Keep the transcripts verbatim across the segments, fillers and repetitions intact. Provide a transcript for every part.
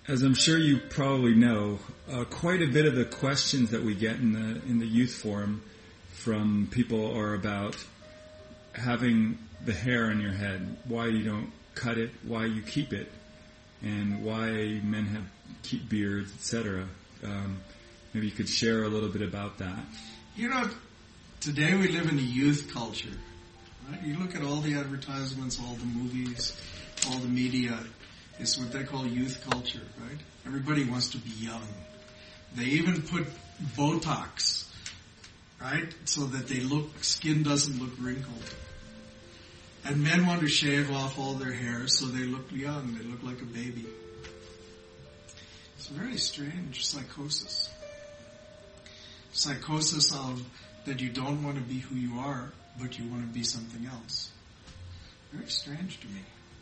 as I'm sure you probably know, uh, quite a bit of the questions that we get in the in the youth forum from people are about having the hair on your head, why you don't cut it, why you keep it, and why men have keep beards, et cetera. Um, maybe you could share a little bit about that. You know, today we live in a youth culture. Right? You look at all the advertisements, all the movies, all the media. It's what they call youth culture, right? Everybody wants to be young. They even put Botox, right? So that they look, skin doesn't look wrinkled. And men want to shave off all their hair so they look young. They look like a baby. It's a very strange psychosis. Psychosis of that you don't want to be who you are, but you want to be something else. Very strange to me.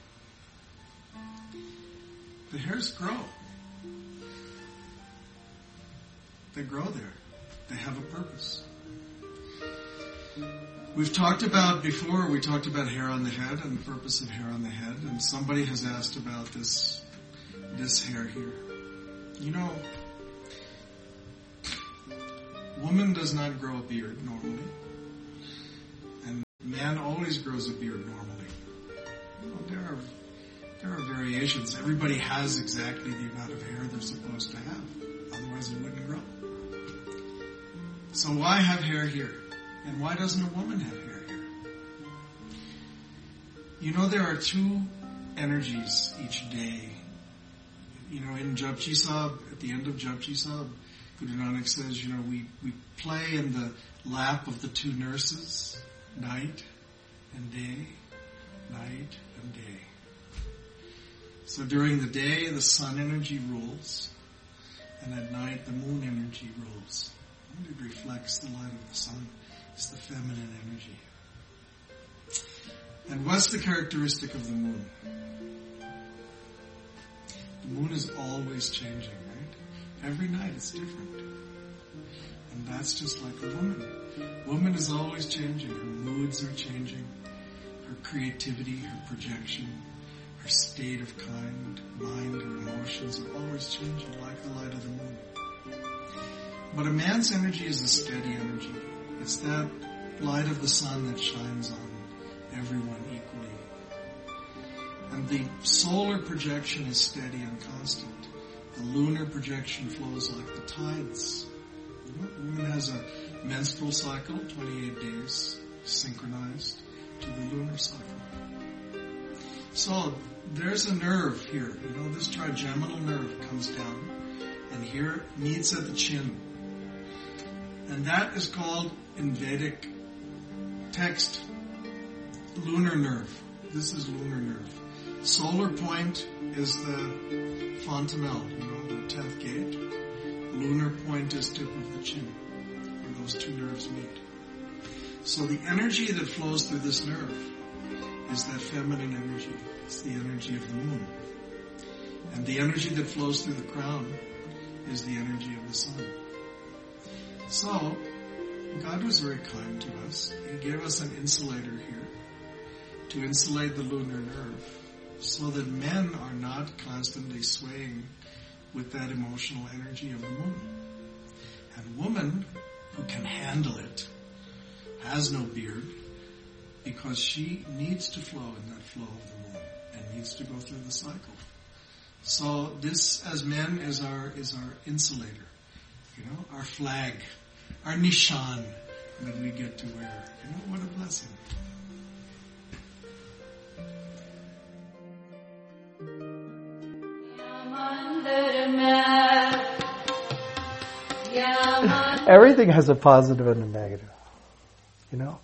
The hairs grow. They grow there. They have a purpose. We've talked about before, we talked about hair on the head and the purpose of hair on the head, and somebody has asked about this, this hair here. You know, woman does not grow a beard normally, and man always grows a beard normally. You know, there are there are variations. Everybody has exactly the amount of hair they're supposed to have, otherwise it wouldn't grow. So why have hair here? And why doesn't a woman have hair here? You know, there are two energies each day. You know, in Japji Sahib, at the end of Japji Sahib, Guru Nanak says, you know, we, we play in the lap of the two nurses, night and day, night and day. So during the day, the sun energy rules, and at night, the moon energy rules. And it reflects the light of the sun. It's the feminine energy. And what's the characteristic of the moon? The moon is always changing, right? Every night it's different. And that's just like a woman. Woman is always changing. Her moods are changing. Her creativity, her projection, her state of kind, mind, her emotions are always changing like the light of the moon. But a man's energy is a steady energy. It's that light of the sun that shines on everyone equally. And the solar projection is steady and constant. The lunar projection flows like the tides. The woman has a menstrual cycle, twenty-eight days, synchronized to the lunar cycle. So there's a nerve here. You know, this trigeminal nerve comes down and here meets at the chin. And that is called, in Vedic text, lunar nerve. This is lunar nerve. Solar point is the fontanelle, you know, the tenth gate. Lunar point is tip of the chin, where those two nerves meet. So the energy that flows through this nerve is that feminine energy. It's the energy of the moon. And the energy that flows through the crown is the energy of the sun. So, God was very kind to us. He gave us an insulator here to insulate the lunar nerve so that men are not constantly swaying with that emotional energy of the moon. And woman, who can handle it, has no beard because she needs to flow in that flow of the moon and needs to go through the cycle. So this, as men, is our is our insulator, you know, our flag, our nishan that we get to wear. You know, what a blessing. Everything has a positive and a negative, you know.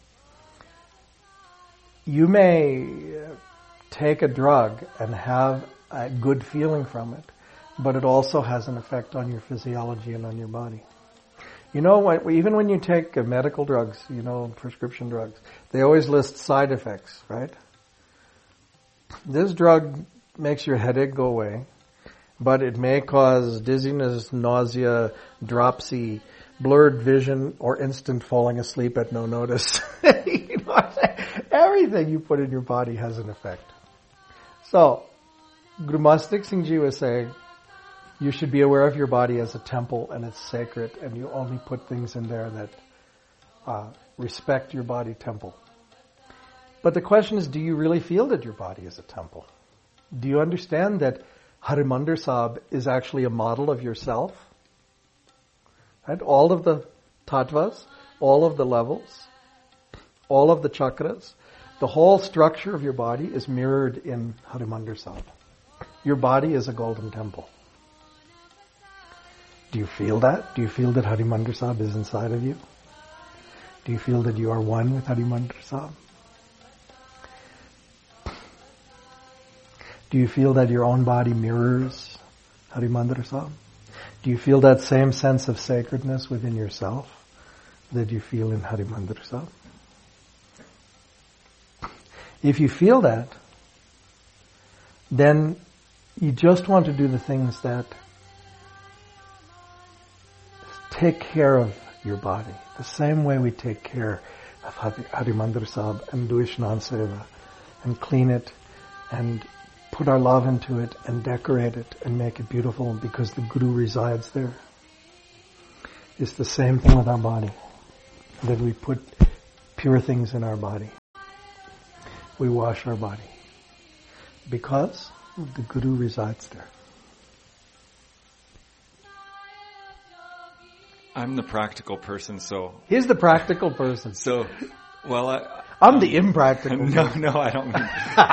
You may take a drug and have a good feeling from it, but it also has an effect on your physiology and on your body. You know what? Even when you take uh, medical drugs, you know, prescription drugs, they always list side effects, right? This drug makes your headache go away, but it may cause dizziness, nausea, dropsy, blurred vision, or instant falling asleep at no notice. You know what I'm saying? Everything you put in your body has an effect. So, Guru Mastik Singh Ji was saying, You should be aware of your body as a temple and it's sacred, and you only put things in there that uh, respect your body temple. But the question is, do you really feel that your body is a temple? Do you understand that Harimandir Sahib is actually a model of yourself? Right? All of the tattvas, all of the levels, all of the chakras, the whole structure of your body is mirrored in Harimandir Sahib. Your body is a golden temple. Do you feel that? Do you feel that Harimandir Sahib is inside of you? Do you feel that you are one with Harimandir Sahib? Do you feel that your own body mirrors Harimandir Sahib? Do you feel that same sense of sacredness within yourself that you feel in Harimandir Sahib? If you feel that, then you just want to do the things that take care of your body, the same way we take care of Harimandir Sahib and do Ishnan Seva and clean it and put our love into it and decorate it and make it beautiful because the Guru resides there. It's the same thing with our body, that we put pure things in our body. We wash our body because the Guru resides there. I'm the practical person, so... He's the practical person. So, well, I... I'm the impractical No, person. no, I don't mean...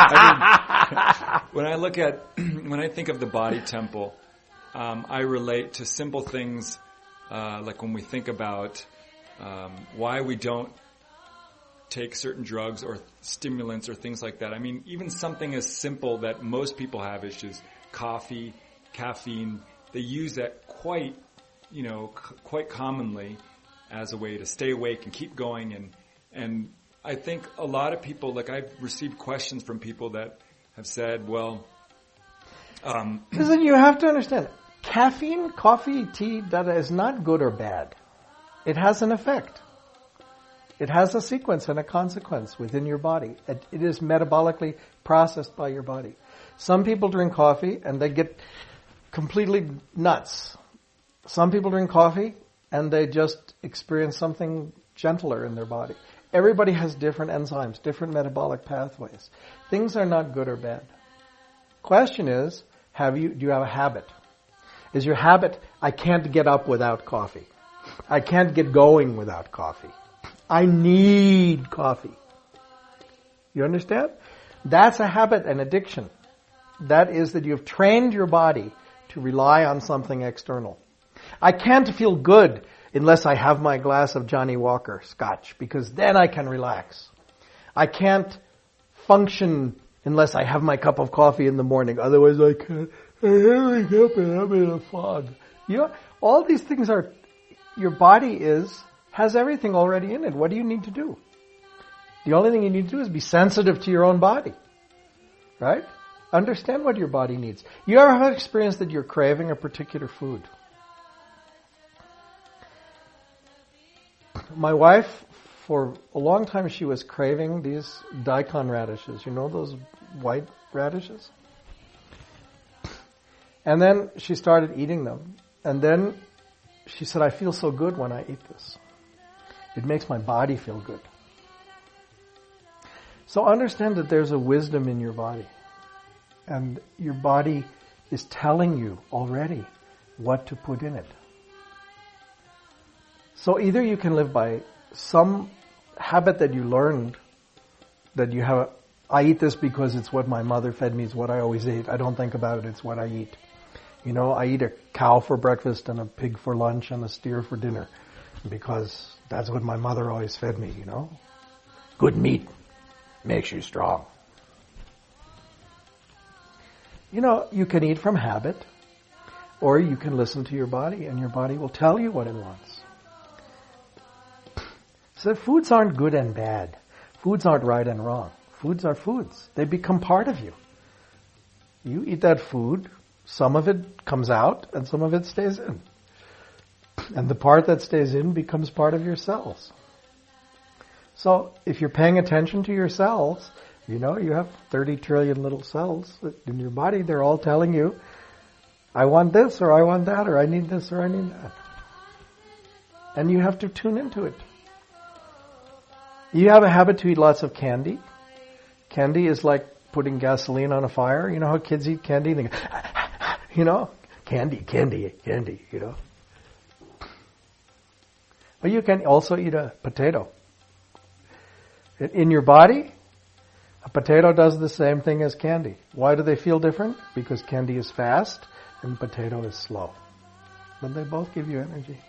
I mean when I look at... When I think of the body temple, um, I relate to simple things, uh, like when we think about um, why we don't take certain drugs or stimulants or things like that. I mean, even something as simple that most people have is just coffee, caffeine. They use that quite... you know, c- quite commonly as a way to stay awake and keep going. And, and I think a lot of people, like I've received questions from people that have said, well, um, listen, you have to understand, caffeine, coffee, tea, that is not good or bad. It has an effect. It has a sequence and a consequence within your body. It, it is metabolically processed by your body. Some people drink coffee and they get completely nuts. Some people drink coffee and they just experience something gentler in their body. Everybody has different enzymes, different metabolic pathways. Things are not good or bad. Question is, have you, do you have a habit? Is your habit, I can't get up without coffee. I can't get going without coffee. I need coffee. You understand? That's a habit, an addiction. That is that you've trained your body to rely on something external. I can't feel good unless I have my glass of Johnny Walker Scotch, because then I can relax. I can't function unless I have my cup of coffee in the morning. Otherwise I can't. I wake up and I'm in a fog. You know, all these things are, your body is, has everything already in it. What do you need to do? The only thing you need to do is be sensitive to your own body. Right? Understand what your body needs. You ever have experienced that you're craving a particular food? My wife, for a long time, she was craving these daikon radishes. You know those white radishes? And then she started eating them. And then she said, I feel so good when I eat this. It makes my body feel good. So understand that there's a wisdom in your body. And your body is telling you already what to put in it. So either you can live by some habit that you learned, that you have, I eat this because it's what my mother fed me, it's what I always ate. I don't think about it, it's what I eat. You know, I eat a cow for breakfast and a pig for lunch and a steer for dinner because that's what my mother always fed me, you know. Good meat makes you strong. You know, you can eat from habit, or you can listen to your body and your body will tell you what it wants. So foods aren't good and bad. Foods aren't right and wrong. Foods are foods. They become part of you. You eat that food, some of it comes out and some of it stays in. And the part that stays in becomes part of your cells. So if you're paying attention to your cells, you know, you have thirty trillion little cells in your body. They're all telling you I want this or I want that or I need this or I need that. And you have to tune into it. You have a habit to eat lots of candy. Candy is like putting gasoline on a fire. You know how kids eat candy? They go, you know, candy, candy, candy, you know. But you can also eat a potato. In your body, a potato does the same thing as candy. Why do they feel different? Because candy is fast and potato is slow. But they both give you energy.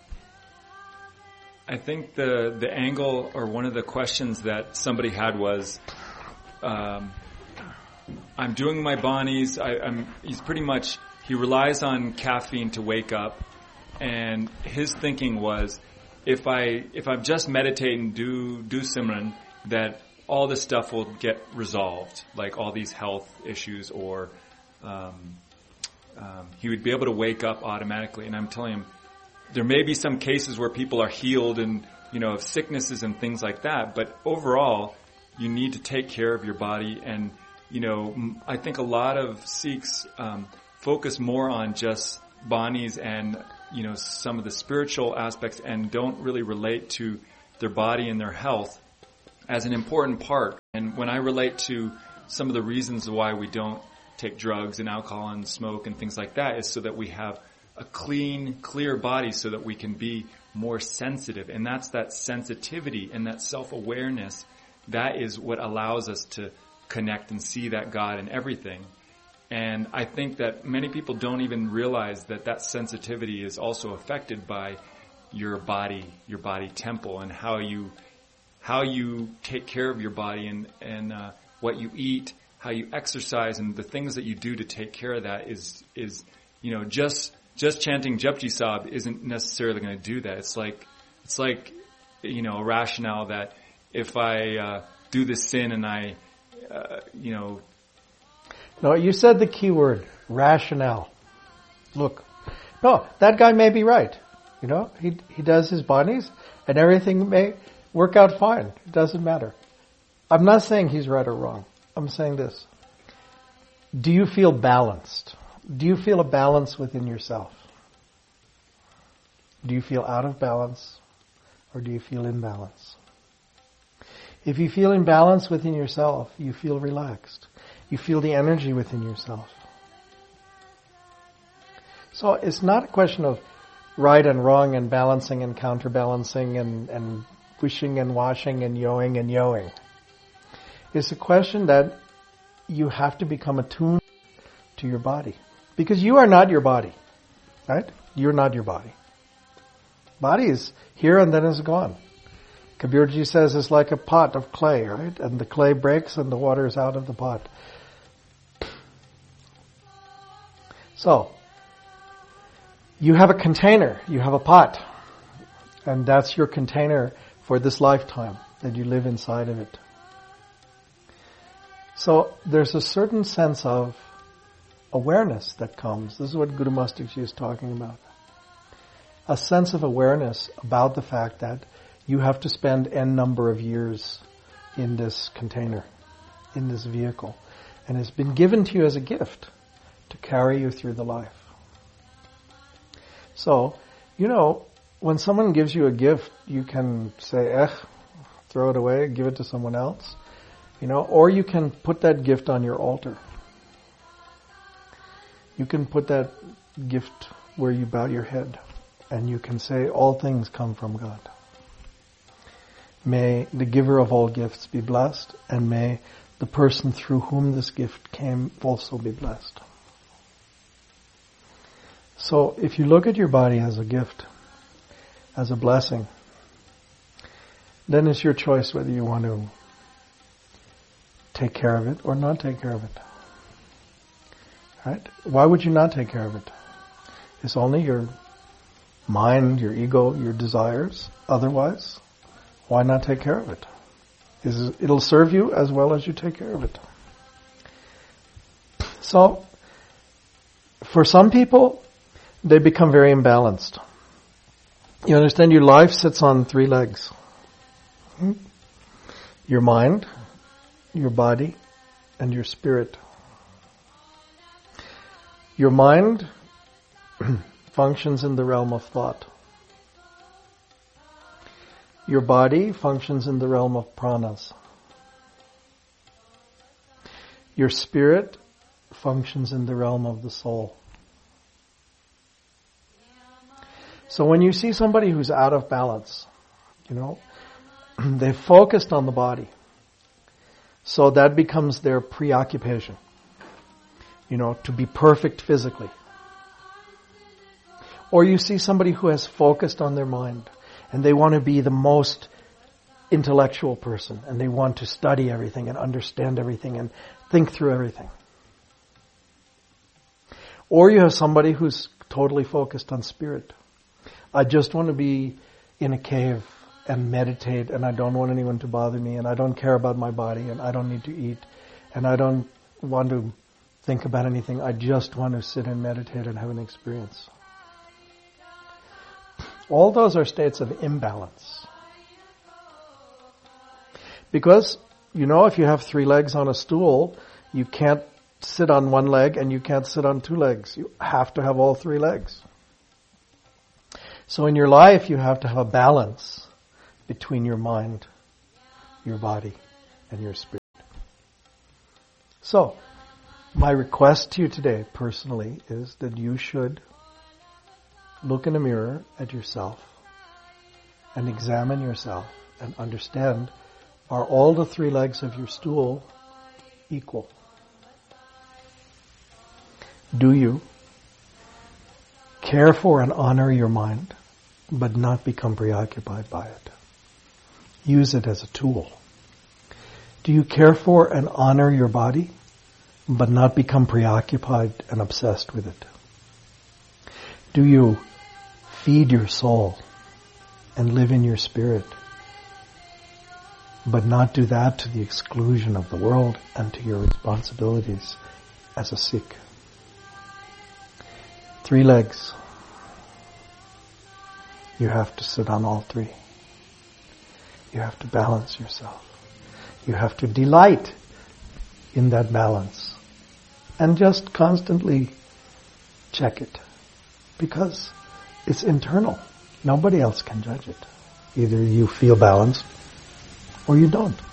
I think the the angle or one of the questions that somebody had was, um, I'm doing my Bonnies. I, I'm, he's pretty much, he relies on caffeine to wake up. And his thinking was, if I if I just meditate and do, do Simran, that all this stuff will get resolved, like all these health issues, or um, um, he would be able to wake up automatically. And I'm telling him, there may be some cases where people are healed and, you know, of sicknesses and things like that, but overall, you need to take care of your body. And, you know, I think a lot of Sikhs um, focus more on just Bonnies and, you know, some of the spiritual aspects and don't really relate to their body and their health as an important part. And when I relate to some of the reasons why we don't take drugs and alcohol and smoke and things like that is so that we have a clean, clear body so that we can be more sensitive. And that's that sensitivity and that self-awareness. That is what allows us to connect and see that God in everything. And I think that many people don't even realize that that sensitivity is also affected by your body, your body temple, and how you how you take care of your body and, and uh, what you eat, how you exercise, and the things that you do to take care of that is, is you know, just just chanting Japji Sahib isn't necessarily going to do that. It's like, it's like, you know, a rationale that if I uh, do this sin and I, uh, you know... No, you said the key word, rationale. Look, no, that guy may be right. You know, he he does his Bonnies and everything may work out fine. It doesn't matter. I'm not saying he's right or wrong. I'm saying this. Do you feel balanced? Do you feel a balance within yourself? Do you feel out of balance or do you feel in balance? If you feel in balance within yourself, you feel relaxed. You feel the energy within yourself. So it's not a question of right and wrong and balancing and counterbalancing and, and wishing and washing and yoing and yoing. It's a question that you have to become attuned to your body. Because you are not your body. Right? You're not your body. Body is here and then is gone. Kabirji says it's like a pot of clay, right? And the clay breaks and the water is out of the pot. So, you have a container, you have a pot, and that's your container for this lifetime, that you live inside of it. So, there's a certain sense of awareness that comes. This is what Guru Master Ji is talking about. A sense of awareness about the fact that you have to spend n number of years in this container, in this vehicle, and it's been given to you as a gift to carry you through the life. So, you know, when someone gives you a gift, you can say, eh, throw it away, give it to someone else, you know, or you can put that gift on your altar. You can put that gift where you bow your head, and you can say, all things come from God. May the giver of all gifts be blessed, and may the person through whom this gift came also be blessed. So if you look at your body as a gift, as a blessing, then it's your choice whether you want to take care of it or not take care of it. Right? Why would you not take care of it? It's only your mind, your ego, your desires. Otherwise, why not take care of it? It'll serve you as well as you take care of it. So, for some people, they become very imbalanced. You understand, your life sits on three legs. Your mind, your body, and your spirit. Your mind functions in the realm of thought. Your body functions in the realm of pranas. Your spirit functions in the realm of the soul. So when you see somebody who's out of balance, you know, they've focused on the body. So that becomes their preoccupation. You know, to be perfect physically. Or you see somebody who has focused on their mind and they want to be the most intellectual person and they want to study everything and understand everything and think through everything. Or you have somebody who's totally focused on spirit. I just want to be in a cave and meditate and I don't want anyone to bother me and I don't care about my body and I don't need to eat and I don't want to think about anything. I just want to sit and meditate and have an experience. All those are states of imbalance. Because, you know, if you have three legs on a stool, you can't sit on one leg and you can't sit on two legs. You have to have all three legs. So in your life, you have to have a balance between your mind, your body, and your spirit. So, my request to you today, personally, is that you should look in a mirror at yourself and examine yourself and understand, are all the three legs of your stool equal? Do you care for and honor your mind, but not become preoccupied by it? Use it as a tool. Do you care for and honor your body, but not become preoccupied and obsessed with it? Do you feed your soul and live in your spirit, but not do that to the exclusion of the world and to your responsibilities as a Sikh? Three legs. You have to sit on all three. You have to balance yourself. You have to delight in that balance. And just constantly check it. Because it's internal. Nobody else can judge it. Either you feel balanced or you don't.